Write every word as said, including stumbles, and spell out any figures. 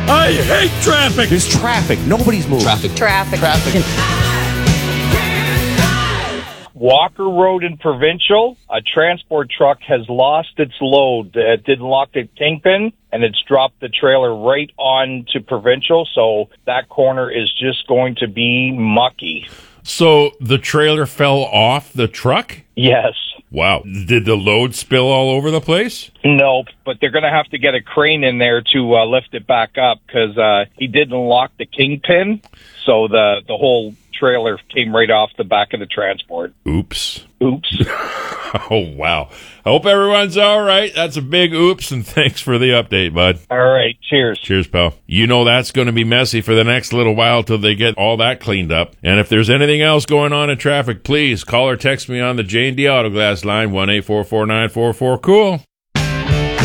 I hate traffic. There's traffic. Nobody's moving. Traffic. Traffic. Traffic. Walker Road in Provincial, a transport truck has lost its load. It didn't lock the kingpin, and it's dropped the trailer right on to Provincial, so that corner is just going to be mucky. So the trailer fell off the truck? Yes. Wow. Did the load spill all over the place? Nope, but they're going to have to get a crane in there to uh, lift it back up because uh, he didn't lock the kingpin, so the, the whole trailer came right off the back of the transport. Oops. Oops. Oh, wow. I hope everyone's all right. That's a big oops, and thanks for the update, bud. All right, cheers. Cheers, pal. You know that's going to be messy for the next little while till they get all that cleaned up. And if there's anything else going on in traffic, please call or text me on the J and D Autoglass line, one eight four four nine four four cool.